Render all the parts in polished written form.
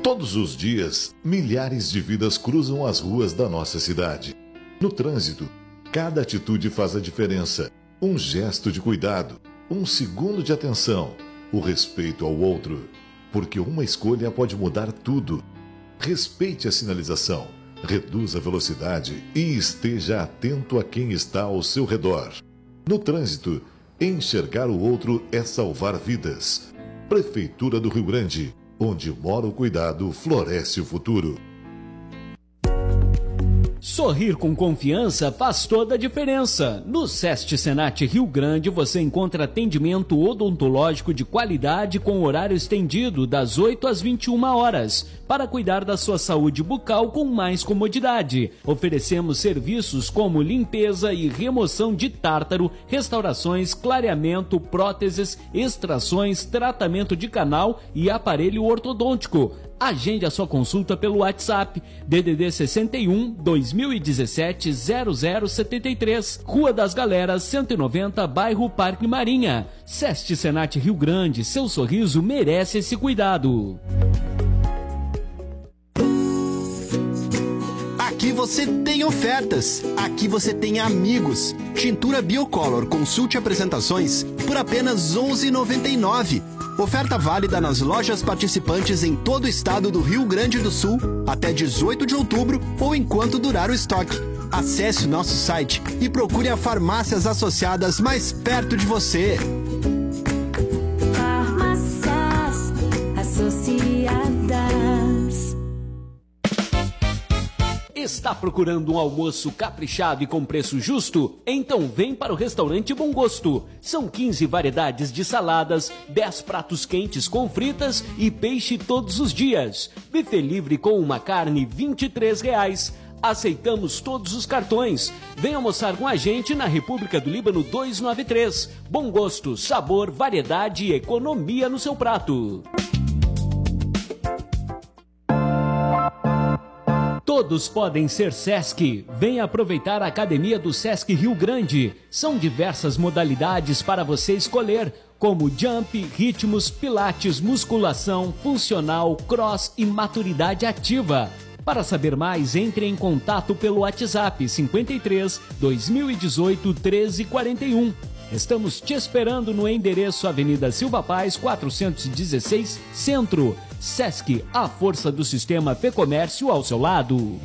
Todos os dias, milhares de vidas cruzam as ruas da nossa cidade. No trânsito, cada atitude faz a diferença. Um gesto de cuidado, um segundo de atenção, o respeito ao outro. Porque uma escolha pode mudar tudo. Respeite a sinalização, reduza a velocidade e esteja atento a quem está ao seu redor. No trânsito, enxergar o outro é salvar vidas. Prefeitura do Rio Grande. Onde mora o cuidado, floresce o futuro. Sorrir com confiança faz toda a diferença. No SEST Senat Rio Grande você encontra atendimento odontológico de qualidade com horário estendido das 8 às 21 horas para cuidar da sua saúde bucal com mais comodidade. Oferecemos serviços como limpeza e remoção de tártaro, restaurações, clareamento, próteses, extrações, tratamento de canal e aparelho ortodôntico. Agende a sua consulta pelo WhatsApp DDD 61 2017 0073, Rua das Galeras 190, bairro Parque Marinha. SEST Senat Rio Grande, seu sorriso merece esse cuidado. Aqui você tem ofertas, aqui você tem amigos. Tintura Biocolor Consulte Apresentações por apenas R$ 11,99. Oferta válida nas lojas participantes em todo o estado do Rio Grande do Sul até 18 de outubro ou enquanto durar o estoque. Acesse o nosso site e procure a farmácias associadas mais perto de você. Farmácias Associadas. Está procurando um almoço caprichado e com preço justo? Então vem para o restaurante Bom Gosto. São 15 variedades de saladas, 10 pratos quentes com fritas e peixe todos os dias. Buffet livre com uma carne R$ 23. Aceitamos todos os cartões. Vem almoçar com a gente na República do Líbano 293. Bom Gosto, sabor, variedade e economia no seu prato. Todos podem ser Sesc. Venha aproveitar a Academia do Sesc Rio Grande. São diversas modalidades para você escolher, como jump, ritmos, pilates, musculação, funcional, cross e maturidade ativa. Para saber mais, entre em contato pelo WhatsApp 53 2018 1341. Estamos te esperando no endereço Avenida Silva Paz, 416, Centro. Sesc, a força do sistema Fê Comércio ao seu lado.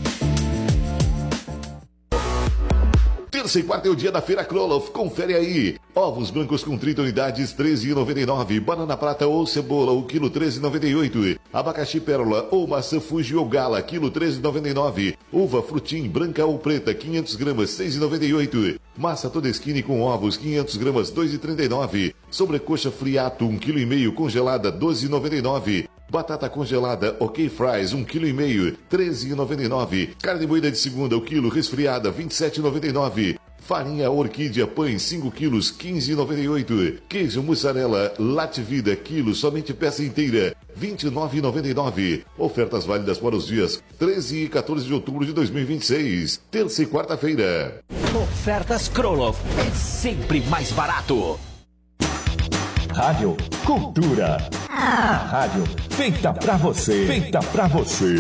Terça e quarta é o dia da Feira Kroloff, confere aí. Ovos brancos com 30 unidades, R$ 13,99. Banana prata ou cebola, o quilo R$ 13,98. Abacaxi pérola ou maçã Fuji ou Gala, quilo R$ 13,99. Uva frutim, branca ou preta, 500 gramas, R$ 6,98. Massa Todeskine com ovos, 500 gramas, R$ 2,39. Sobrecoxa friato, 1,5 kg, congelada, R$ 12,99. Batata congelada OK Fries, 1,5 kg, R$ 13,99. Carne moída de segunda, o quilo, resfriada, R$ 27,99. Farinha Orquídea Pães, 5 quilos, R$ 15,98. Queijo mussarela Lativida, quilo, somente peça inteira, R$ 29,99. Ofertas válidas para os dias 13 e 14 de outubro de 2026. Terça e quarta-feira. Ofertas Kroloff é sempre mais barato. Rádio Cultura. A rádio feita pra você. Feita pra você.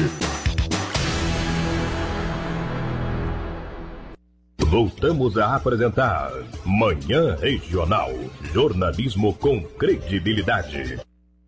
Voltamos a apresentar Manhã Regional. Jornalismo com credibilidade.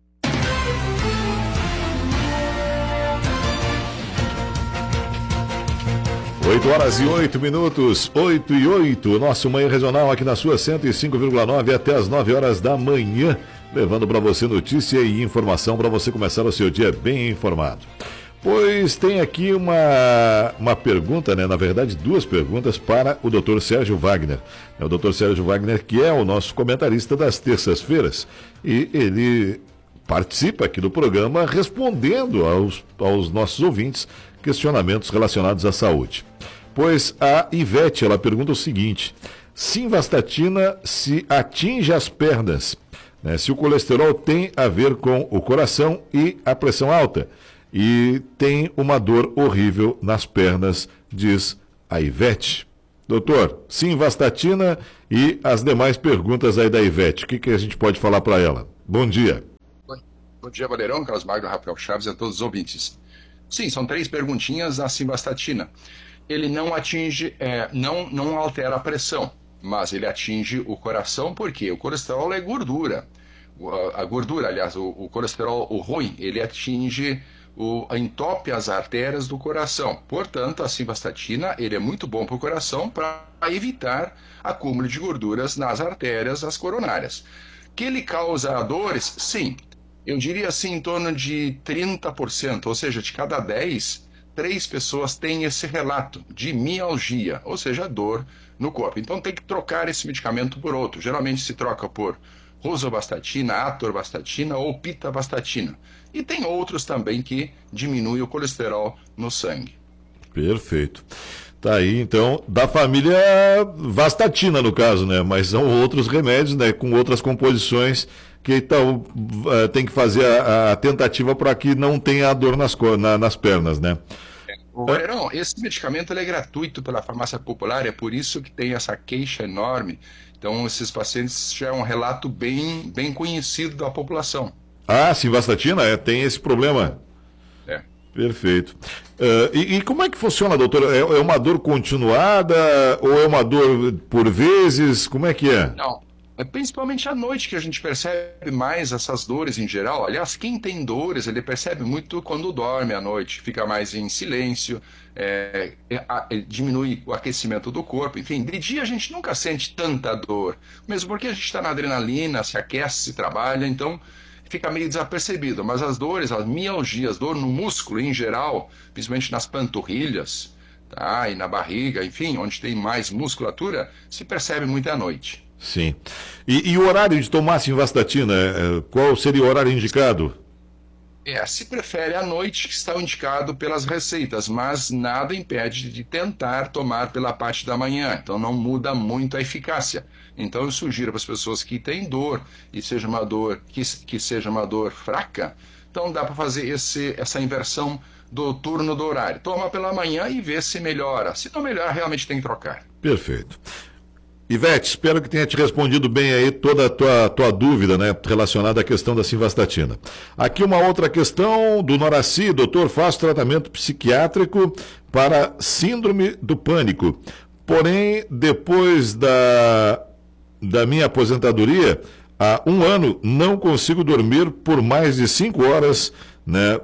8h08, 8h08. Nosso Manhã Regional aqui na sua 105,9 até as 9 horas da manhã. Levando para você notícia e informação para você começar o seu dia bem informado. Pois tem aqui uma pergunta, né? Na verdade, duas perguntas para o Dr. Sérgio Wagner. É o Dr. Sérgio Wagner, que é o nosso comentarista das terças-feiras. E ele participa aqui do programa respondendo aos nossos ouvintes questionamentos relacionados à saúde. Pois a Ivete, ela pergunta o seguinte: simvastatina se atinge as pernas, né? Se o colesterol tem a ver com o coração e a pressão alta. E tem uma dor horrível nas pernas, diz a Ivete. Doutor, simvastatina e as demais perguntas aí da Ivete, o que a gente pode falar para ela? Bom dia. Bom dia, Valerão, Carlos Magno, Rafael Chaves e a todos os ouvintes. Sim, são 3 perguntinhas da simvastatina. Ele não atinge, não altera a pressão, mas ele atinge o coração, porque o colesterol é gordura. A gordura, aliás, o colesterol, o ruim, ele atinge, entope as artérias do coração. Portanto, a simvastatina, ele é muito bom para o coração para evitar acúmulo de gorduras nas artérias, as coronárias. Que ele causa dores? Sim. Eu diria assim, em torno de 30%, ou seja, de cada 10, 3 pessoas têm esse relato de mialgia, ou seja, dor no corpo. Então tem que trocar esse medicamento por outro. Geralmente se troca por rosuvastatina, atorvastatina ou pitavastatina. E tem outros também que diminuem o colesterol no sangue. Perfeito. Tá aí, então, da família vastatina, no caso, né? Mas são outros remédios, né? Com outras composições que então tem que fazer a tentativa para que não tenha dor nas pernas, né? Valerão, esse medicamento ele é gratuito pela farmácia popular, é por isso que tem essa queixa enorme. Então, esses pacientes já é um relato bem conhecido da população. Ah, simvastatina, tem esse problema. Perfeito. E como é que funciona, doutor? É uma dor continuada ou é uma dor por vezes? Como é que é? Não, é principalmente à noite que a gente percebe mais essas dores em geral. Aliás, quem tem dores, ele percebe muito quando dorme à noite, fica mais em silêncio, diminui o aquecimento do corpo. Enfim, de dia a gente nunca sente tanta dor, mesmo porque a gente está na adrenalina, se aquece, se trabalha, então fica meio desapercebido, mas as dores, as mialgias, dor no músculo em geral, principalmente nas panturrilhas, tá? E na barriga, enfim, onde tem mais musculatura, se percebe muito à noite. Sim. E o horário de tomar simvastatina, qual seria o horário indicado? Se prefere à noite, que está indicado pelas receitas, mas nada impede de tentar tomar pela parte da manhã, então não muda muito a eficácia. Então eu sugiro para as pessoas que têm dor e seja uma dor que seja uma dor fraca, então dá para fazer essa inversão do turno do horário. Toma pela manhã e vê se melhora. Se não melhora, realmente tem que trocar. Perfeito. Ivete, espero que tenha te respondido bem aí toda a tua dúvida, né, relacionada à questão da simvastatina. Aqui uma outra questão do Noraci, doutor, faço tratamento psiquiátrico para síndrome do pânico. Porém, depois da minha aposentadoria, há 1 ano, não consigo dormir por mais de 5 horas, né?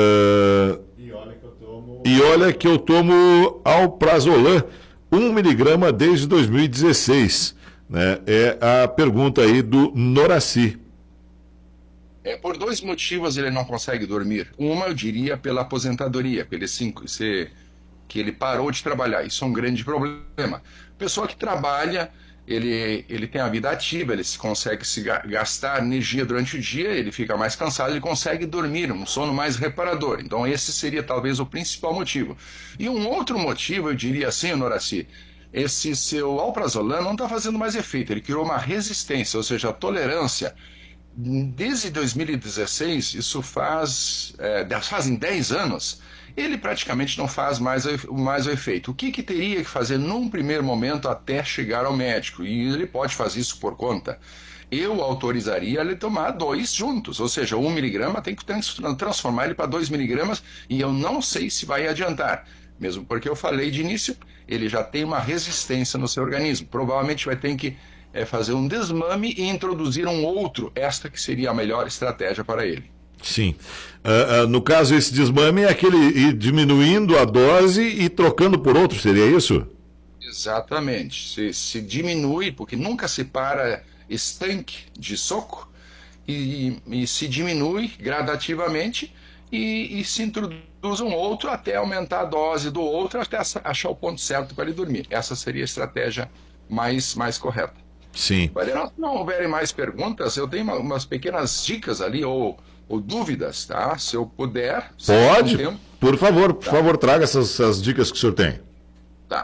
E olha que eu tomo alprazolam, 1 miligrama desde 2016, né? É a pergunta aí do Noraci. Por 2 motivos ele não consegue dormir. Uma, eu diria, pela aposentadoria, que ele parou de trabalhar. Isso é um grande problema. Pessoa que trabalha, ele tem a vida ativa, ele consegue gastar energia durante o dia, ele fica mais cansado, ele consegue dormir, um sono mais reparador. Então esse seria talvez o principal motivo. E um outro motivo, eu diria assim, Noraci, esse seu alprazolam não está fazendo mais efeito, ele criou uma resistência, ou seja, a tolerância. Desde 2016, isso fazem 10 anos, ele praticamente não faz mais o efeito. O que teria que fazer num primeiro momento até chegar ao médico? E ele pode fazer isso por conta. Eu autorizaria ele tomar 2 juntos, ou seja, 1 miligrama tem que transformar ele para 2 miligramas e eu não sei se vai adiantar. Mesmo porque eu falei de início, ele já tem uma resistência no seu organismo. Provavelmente vai ter que fazer um desmame e introduzir um outro, esta que seria a melhor estratégia para ele. Sim. No caso, esse desmame é aquele ir diminuindo a dose e trocando por outro, seria isso? Exatamente. Se diminui, porque nunca se para estanque de soco, e se diminui gradativamente e se introduz um outro até aumentar a dose do outro, até achar o ponto certo para ele dormir. Essa seria a estratégia mais correta. Sim. Se não houverem mais perguntas, eu tenho umas pequenas dicas ali, ou dúvidas, tá? Se eu puder... Pode, por favor, traga essas dicas que o senhor tem. Tá.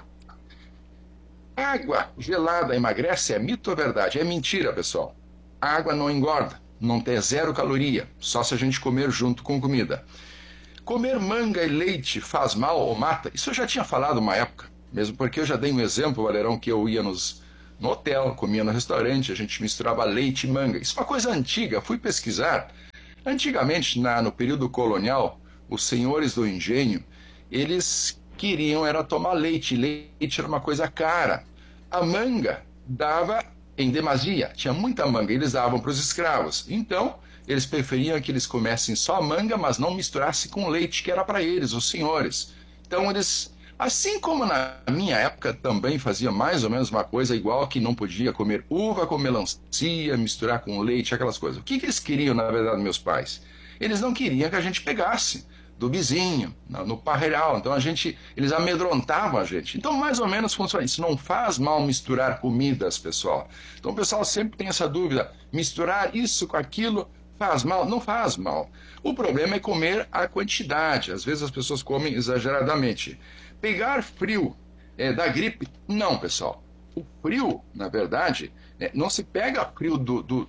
Água gelada emagrece, é mito ou verdade? É mentira, pessoal. A água não engorda, não tem 0 caloria, só se a gente comer junto com comida. Comer manga e leite faz mal ou mata? Isso eu já tinha falado uma época, mesmo porque eu já dei um exemplo, Valerão, que eu ia no hotel, comia no restaurante, a gente misturava leite e manga. Isso é uma coisa antiga, fui pesquisar. Antigamente, no período colonial, os senhores do engenho, eles queriam era tomar leite. Leite era uma coisa cara. A manga dava em demasia, tinha muita manga, eles davam para os escravos. Então, eles preferiam que eles comessem só a manga, mas não misturassem com leite, que era para eles, os senhores. Então, eles, assim como na minha época, também fazia mais ou menos uma coisa igual, que não podia comer uva com melancia, misturar com leite, aquelas coisas. O que eles queriam, na verdade, meus pais? Eles não queriam que a gente pegasse do vizinho, no parreiral. Então eles amedrontavam a gente. Então mais ou menos funciona isso. Não faz mal misturar comidas, pessoal. Então o pessoal sempre tem essa dúvida, misturar isso com aquilo faz mal? Não faz mal. O problema é comer a quantidade. Às vezes as pessoas comem exageradamente. Pegar frio da gripe? Não, pessoal. O frio, na verdade, não se pega frio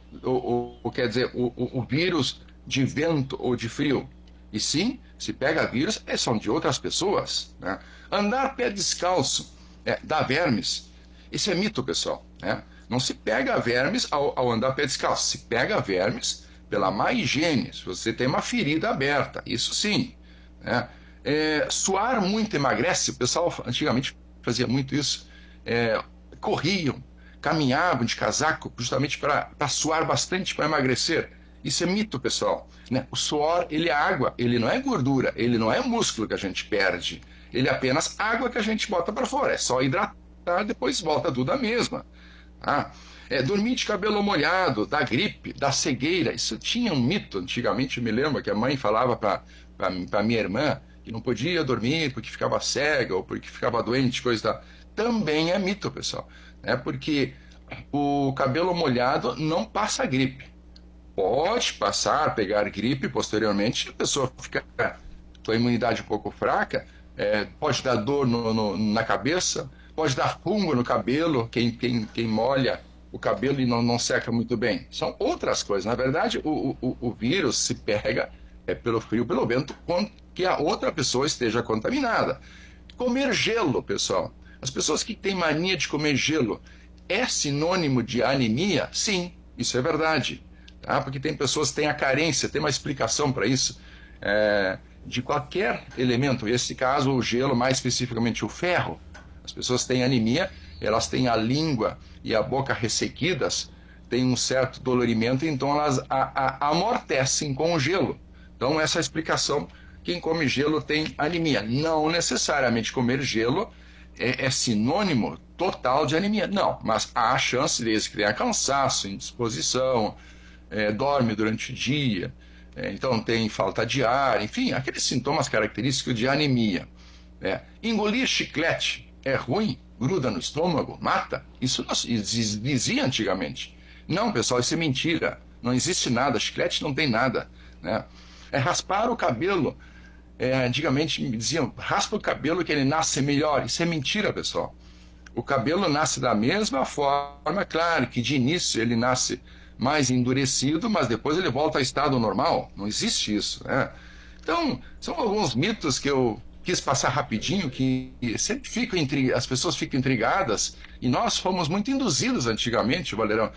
quer dizer, o vírus de vento ou de frio. E sim, se pega vírus, são de outras pessoas, né? Andar pé descalço dá vermes. Isso é mito, pessoal, né? Não se pega vermes ao andar pé descalço. Se pega vermes pela má higiene, se você tem uma ferida aberta. Isso sim, né? Suar muito emagrece. O pessoal antigamente fazia muito isso. Corriam, caminhavam de casaco justamente para suar bastante, para emagrecer. Isso é mito, pessoal, né? O suor, ele é água, ele não é gordura, ele não é músculo que a gente perde, ele é apenas água que a gente bota para fora. É só hidratar, depois volta tudo a mesma. Dormir de cabelo molhado, da gripe, da cegueira, isso tinha um mito antigamente. Eu me lembro que a mãe falava para minha irmã que não podia dormir porque ficava cega ou porque ficava doente, coisa também é mito, pessoal, né? Porque o cabelo molhado não passa gripe. Pode passar, pegar gripe, posteriormente a pessoa fica com a imunidade um pouco fraca, pode dar dor na cabeça, pode dar fungo no cabelo, quem molha o cabelo e não seca muito bem. São outras coisas. Na verdade, o vírus se pega pelo frio, pelo vento, que a outra pessoa esteja contaminada. Comer gelo, pessoal. As pessoas que têm mania de comer gelo, é sinônimo de anemia? Sim, isso é verdade. Porque tem pessoas que têm a carência, tem uma explicação para isso, de qualquer elemento. Nesse caso, o gelo, mais especificamente o ferro. As pessoas têm anemia, elas têm a língua e a boca ressequidas, têm um certo dolorimento, então elas amortecem com o gelo. Então essa é a explicação. Quem come gelo tem anemia. Não necessariamente comer gelo é sinônimo total de anemia. Não, mas há a chance desde que tenha cansaço, indisposição, dorme durante o dia, então tem falta de ar, enfim, aqueles sintomas característicos de anemia. Engolir chiclete é ruim, gruda no estômago, mata? Isso não dizia antigamente. Não, pessoal, isso é mentira. Não existe nada, chiclete não tem nada, né? Raspar o cabelo, antigamente me diziam, raspa o cabelo que ele nasce melhor. Isso é mentira, pessoal. O cabelo nasce da mesma forma, claro que de início ele nasce mais endurecido, mas depois ele volta ao estado normal. Não existe isso, né? Então, são alguns mitos que eu quis passar rapidinho, que sempre as pessoas ficam intrigadas, e nós fomos muito induzidos antigamente, Valerão,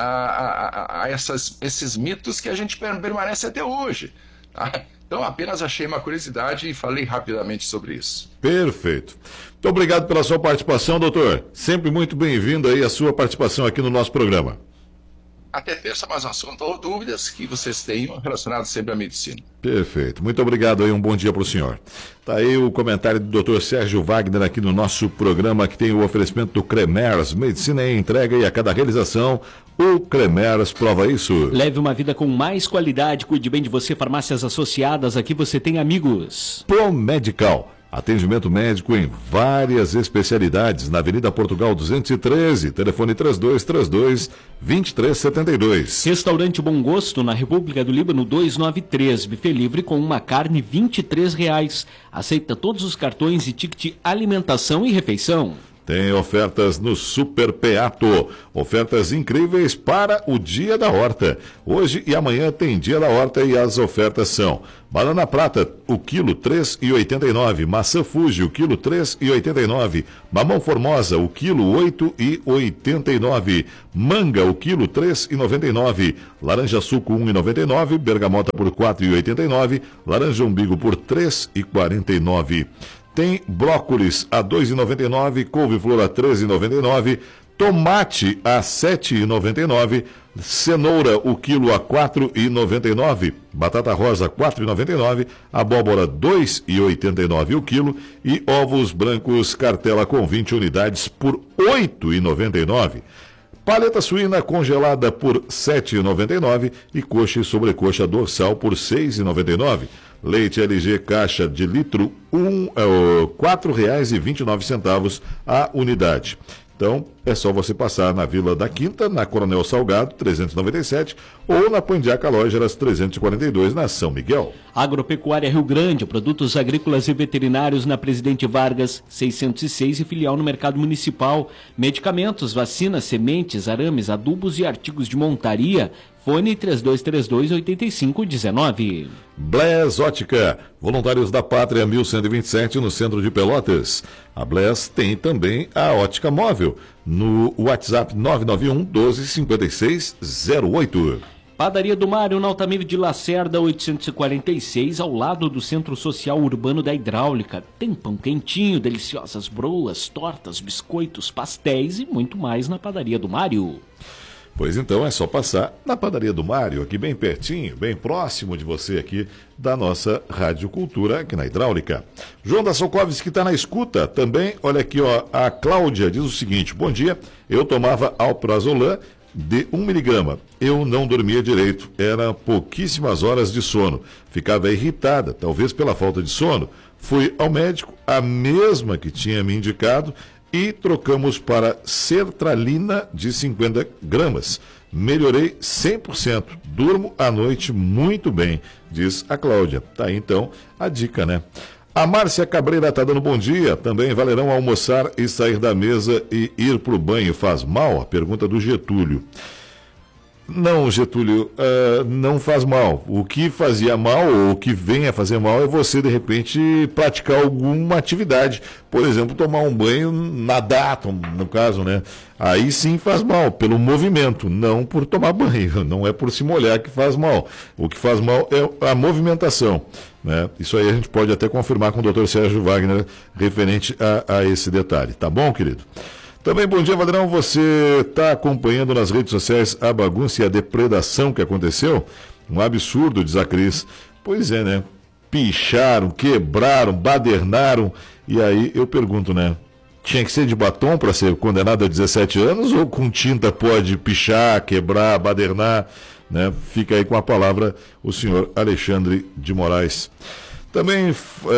a esses mitos que a gente permanece até hoje, tá? Então, apenas achei uma curiosidade e falei rapidamente sobre isso. Perfeito. Muito obrigado pela sua participação, doutor. Sempre muito bem-vindo aí a sua participação aqui no nosso programa. Até terça, mais um assunto ou dúvidas que vocês tenham relacionados sempre à medicina. Perfeito. Muito obrigado aí, um bom dia para o senhor. Está aí o comentário do Dr. Sérgio Wagner aqui no nosso programa, que tem o oferecimento do Cremers, medicina em entrega, e a cada realização, o Cremers prova isso. Leve uma vida com mais qualidade, cuide bem de você, farmácias associadas, aqui você tem amigos. Promedical. Atendimento médico em várias especialidades, na Avenida Portugal 213, telefone 3232-2372. Restaurante Bom Gosto, na República do Líbano 293, buffet livre com uma carne R$ 23. Aceita todos os cartões e ticket alimentação e refeição. Tem ofertas no Super Peato. Ofertas incríveis para o Dia da Horta. Hoje e amanhã tem Dia da Horta e as ofertas são: banana prata, o quilo R$ 3,89. Maçã Fuji, o quilo R$ 3,89. Mamão Formosa, o quilo R$ 8,89. Manga, o quilo R$ 3,99. Laranja suco R$ 1,99. Bergamota por R$ 4,89. Laranja umbigo por R$ 3,49. Tem brócolis a R$ 2,99, couve-flor a R$ 13,99, tomate a R$ 7,99, cenoura o quilo a R$ 4,99, batata rosa R$ 4,99, abóbora R$ 2,89 o quilo e ovos brancos cartela com 20 unidades por R$ 8,99. Paleta suína congelada por R$ 7,99 e coxa e sobrecoxa dorsal por R$ 6,99. Leite LG caixa de litro R$ 4,29 a unidade. Então, é só você passar na Vila da Quinta, na Coronel Salgado, 397, ou na Pandiaca Lógeras, 342, na São Miguel. Agropecuária Rio Grande, produtos agrícolas e veterinários na Presidente Vargas, 606 e filial no Mercado Municipal. Medicamentos, vacinas, sementes, arames, adubos e artigos de montaria. Fone 3232-8519. Blés Ótica, Voluntários da Pátria 1127, no centro de Pelotas. A Blés tem também a ótica móvel, no WhatsApp 991-125608. Padaria do Mário, na Altamiro de Lacerda, 846, ao lado do Centro Social Urbano da Hidráulica. Tem pão quentinho, deliciosas broas, tortas, biscoitos, pastéis e muito mais na Padaria do Mário. Pois então é só passar na Padaria do Mário, aqui bem pertinho, bem próximo de você aqui da nossa Rádio Cultura, aqui na Hidráulica. João da Sokovski está na escuta também. Olha aqui, ó, a Cláudia diz o seguinte: bom dia, eu tomava alprazolam de 1 miligrama. Eu não dormia direito, eram pouquíssimas horas de sono. Ficava irritada, talvez pela falta de sono. Fui ao médico, a mesma que tinha me indicado, e trocamos para sertralina de 50 gramas. Melhorei 100%. Durmo à noite muito bem, diz a Cláudia. Tá aí então a dica, né? A Márcia Cabreira tá dando bom dia. Também valerão almoçar e sair da mesa e ir pro banho faz mal? A pergunta do Getúlio. Não, Getúlio, não faz mal. O que fazia mal, ou o que vem a fazer mal, é você, de repente, praticar alguma atividade. Por exemplo, tomar um banho, nadar, no caso, né? Aí sim faz mal, pelo movimento, não por tomar banho. Não é por se molhar que faz mal. O que faz mal é a movimentação, né? Isso aí a gente pode até confirmar com o Dr. Sérgio Wagner, referente a esse detalhe. Tá bom, querido? Também, bom dia, Vadrão. Você está acompanhando nas redes sociais a bagunça e a depredação que aconteceu? Um absurdo, diz a Cris. Pois é, né? Picharam, quebraram, badernaram. E aí eu pergunto, né? Tinha que ser de batom para ser condenado a 17 anos? Ou com tinta pode pichar, quebrar, badernar? Né? Fica aí com a palavra o senhor Alexandre de Moraes. Também...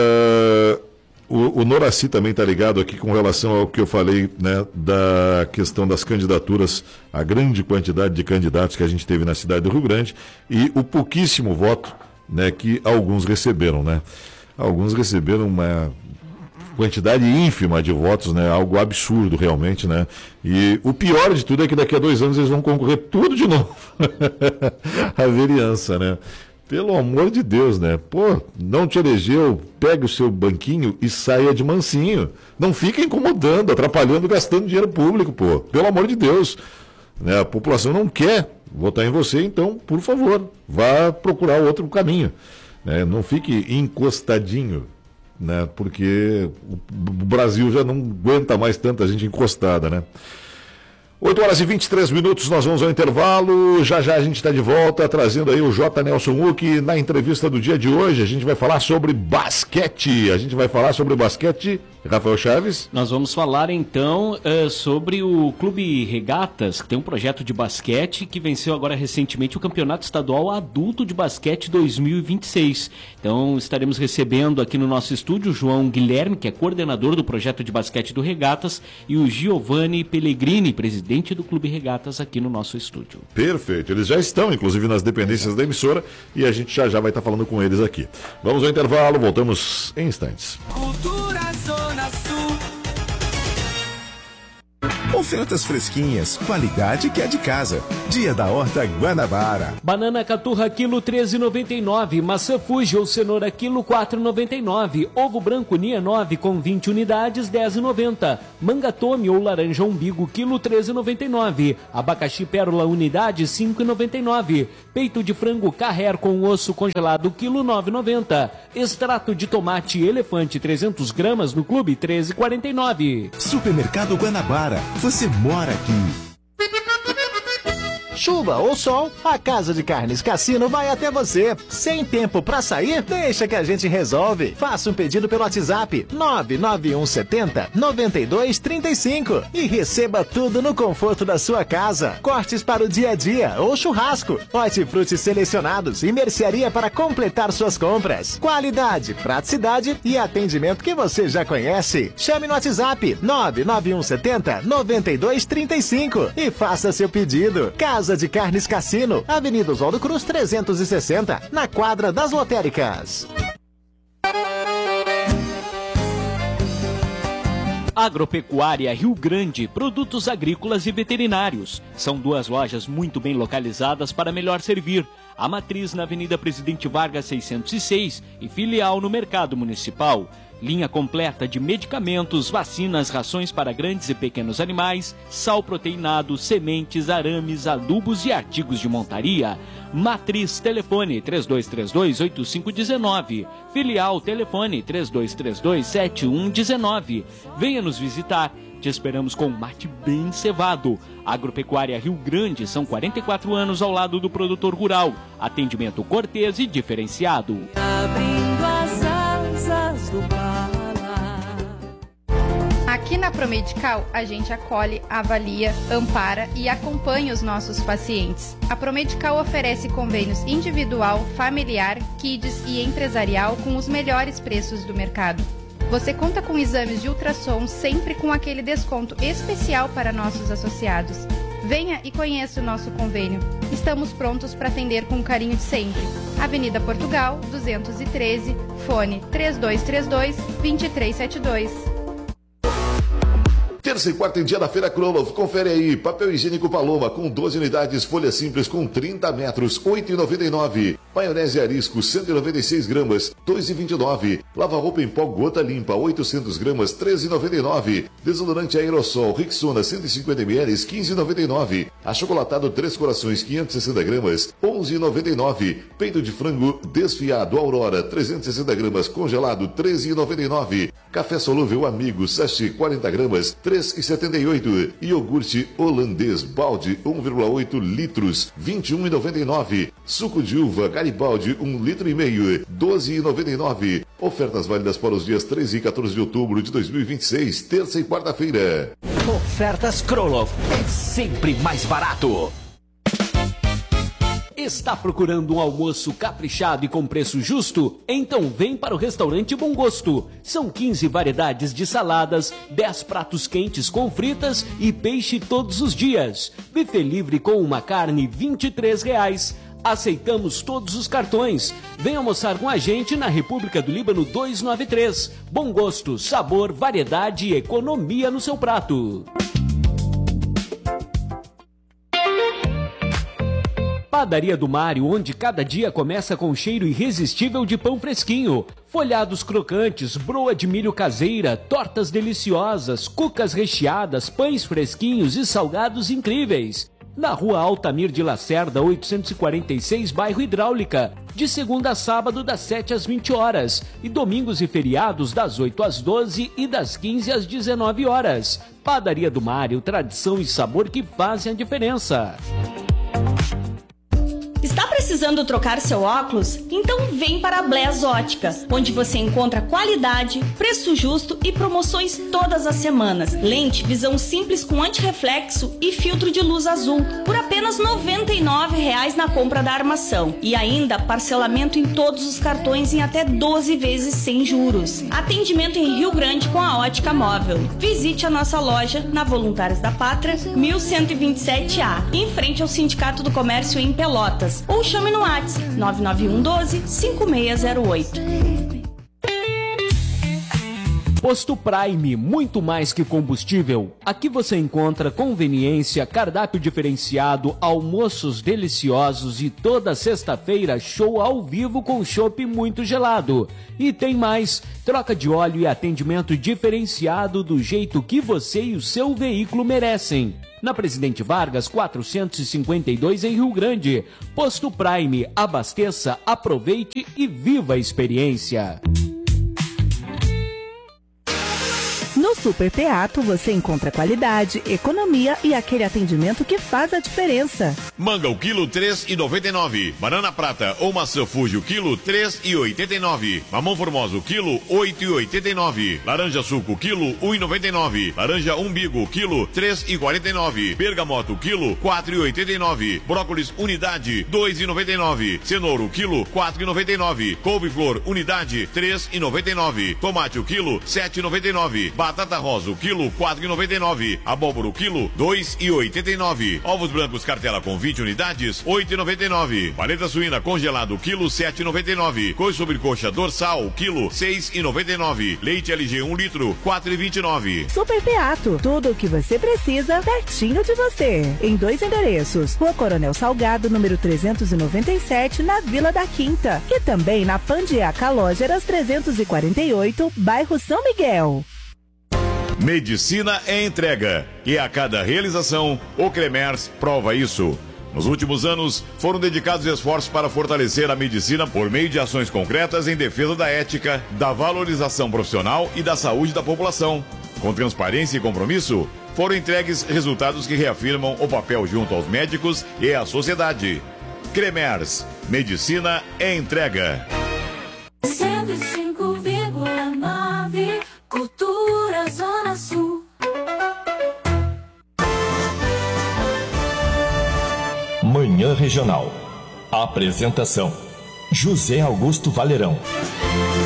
O Noraci também está ligado aqui com relação ao que eu falei, né, da questão das candidaturas, a grande quantidade de candidatos que a gente teve na cidade do Rio Grande e o pouquíssimo voto, né, que alguns receberam, né? Alguns receberam uma quantidade ínfima de votos, né? Algo absurdo realmente, né? E o pior de tudo é que daqui a 2 anos eles vão concorrer tudo de novo a vereança, né? Pelo amor de Deus, né? Pô, não te elegeu, pega o seu banquinho e saia de mansinho. Não fica incomodando, atrapalhando, gastando dinheiro público, pô. Pelo amor de Deus. Né? A população não quer votar em você, então, por favor, vá procurar outro caminho. Né? Não fique encostadinho, né? Porque o Brasil já não aguenta mais tanta gente encostada, né? 8 horas e 23 minutos, nós vamos ao intervalo. Já já a gente está de volta, trazendo aí o J. Nelson Huck na entrevista do dia de hoje. A gente vai falar sobre basquete. Rafael Chaves. Nós vamos falar então sobre o Clube Regatas, que tem um projeto de basquete que venceu agora recentemente o Campeonato Estadual Adulto de Basquete 2026. Então estaremos recebendo aqui no nosso estúdio o João Guilherme, que é coordenador do projeto de basquete do Regatas, e o Giovanni Pellegrini, presidente do Clube Regatas, aqui no nosso estúdio. Perfeito, eles já estão inclusive nas dependências da emissora e a gente já vai estar falando com eles aqui. Vamos ao intervalo, voltamos em instantes. Cultura Zona Sul. Ofertas fresquinhas, qualidade que é de casa. Dia da Horta Guanabara. Banana caturra quilo 13,99. Maçã Fuji ou cenoura quilo 4,99. Ovo branco Nia 9 com 20 unidades 10,90. Manga tome ou laranja umbigo quilo 13,99. Abacaxi pérola unidade 5,99. Peito de frango Carrer com osso congelado quilo 9,90. Extrato de tomate elefante 300 gramas no clube 13,49. Supermercado Guanabara. Você mora aqui. Chuva ou sol, a Casa de Carnes Cassino vai até você. Sem tempo pra sair? Deixa que a gente resolve. Faça um pedido pelo WhatsApp 99170 9235 e receba tudo no conforto da sua casa. Cortes para o dia a dia ou churrasco, hortifrutis selecionados e mercearia para completar suas compras. Qualidade, praticidade e atendimento que você já conhece. Chame no WhatsApp 99170 9235 e faça seu pedido. Casa de Carnes Cassino, Avenida Oswaldo Cruz 360, na quadra das lotéricas. Agropecuária Rio Grande, produtos agrícolas e veterinários. São duas lojas muito bem localizadas para melhor servir. A matriz na Avenida Presidente Vargas 606 e filial no Mercado Municipal. Linha completa de medicamentos, vacinas, rações para grandes e pequenos animais, sal proteinado, sementes, arames, adubos e artigos de montaria. Matriz, telefone 3232-8519. Filial, telefone 3232-7119. Venha nos visitar. Te esperamos com um mate bem cevado. Agropecuária Rio Grande, são 44 anos ao lado do produtor rural. Atendimento cortês e diferenciado. Abrindo as asas do Aqui na Promedical, a gente acolhe, avalia, ampara e acompanha os nossos pacientes. A Promedical oferece convênios individual, familiar, kids e empresarial com os melhores preços do mercado. Você conta com exames de ultrassom sempre com aquele desconto especial para nossos associados. Venha e conheça o nosso convênio. Estamos prontos para atender com o carinho de sempre. Avenida Portugal, 213, fone 3232-2372. Terça e quarta em dia da Feira Kroloff, confere aí, papel higiênico Paloma com 12 unidades, folha simples com 30 metros, R$ 8,99. Maionese Arisco, 196 gramas, R$ 2,29. Lava-roupa em pó Gota Limpa, 800 gramas, R$ 13,99. Desodorante Aerosol Rexona, 150 ml, R$ 15,99. Achocolatado Três Corações, 560 gramas, R$ 11,99. Peito de frango desfiado Aurora, 360 gramas, congelado, R$ 13,99. Café solúvel Amigo, sachê 40 gramas, R$ 3,78. Iogurte holandês balde 1,8 litros, R$ 21,99. Suco de uva Garibaldi 1,5 litro, R$ 12,99. Ofertas válidas para os dias 13 e 14 de outubro de 2026, terça e quarta-feira. Ofertas Kroloff, é sempre mais barato. Está procurando um almoço caprichado e com preço justo? Então vem para o restaurante Bom Gosto. São 15 variedades de saladas, 10 pratos quentes com fritas e peixe todos os dias. Buffet livre com uma carne, R$ 23. Aceitamos todos os cartões. Vem almoçar com a gente na República do Líbano 293. Bom Gosto, sabor, variedade e economia no seu prato. Padaria do Mário, onde cada dia começa com cheiro irresistível de pão fresquinho. Folhados crocantes, broa de milho caseira, tortas deliciosas, cucas recheadas, pães fresquinhos e salgados incríveis. Na Rua Altamir de Lacerda, 846, bairro Hidráulica. De segunda a sábado, das 7 às 20 horas. E domingos e feriados, das 8 às 12 e das 15 às 19 horas. Padaria do Mário, tradição e sabor que fazem a diferença. Está precisando trocar seu óculos? Então vem para a Bless Ótica, onde você encontra qualidade, preço justo e promoções todas as semanas. Lente visão simples com antirreflexo e filtro de luz azul, por apenas R$ 99,00 na compra da armação. E ainda parcelamento em todos os cartões em até 12 vezes sem juros. Atendimento em Rio Grande com a Ótica Móvel. Visite a nossa loja na Voluntários da Pátria, 1127A, em frente ao Sindicato do Comércio em Pelotas. Ou chame no WhatsApp 991 12 5608. Posto Prime, muito mais que combustível. Aqui você encontra conveniência, cardápio diferenciado, almoços deliciosos e toda sexta-feira show ao vivo com chopp muito gelado. E tem mais, troca de óleo e atendimento diferenciado do jeito que você e o seu veículo merecem. Na Presidente Vargas, 452 em Rio Grande. Posto Prime, abasteça, aproveite e viva a experiência. No Super Teatro você encontra qualidade, economia e aquele atendimento que faz a diferença. Manga o quilo 3,99. Banana prata ou maçã Fuji o quilo 3,89. Mamão formoso o quilo 8,89. Laranja suco o quilo 1,99. Laranja umbigo o quilo 3,49. Bergamota o quilo 4,89. Brócolis unidade 2,99. Cenoura o quilo 4,99. Couve-flor unidade 3,99. Tomate o quilo 7,99. Batata rosa o quilo 4,99. Abóbora o quilo 2,89. Ovos brancos cartela com 20 unidades 8,99. Paleta suína congelado o quilo 7,99. Coxa sobre coxa dorsal o quilo 6,99. Leite LG 1 litro 4,29. Super Teatro, tudo o que você precisa pertinho de você. Em 2 endereços: Rua Coronel Salgado, número 397, na Vila da Quinta, e também na Pandiá Calógeras 348, bairro São Miguel. Medicina é entrega, e a cada realização, o Cremers prova isso. Nos últimos anos, foram dedicados esforços para fortalecer a medicina por meio de ações concretas em defesa da ética, da valorização profissional e da saúde da população. Com transparência e compromisso, foram entregues resultados que reafirmam o papel junto aos médicos e à sociedade. Cremers, medicina é entrega. 105,9 Cultura Zona Sul. Manhã Regional. Apresentação: José Augusto Valerão.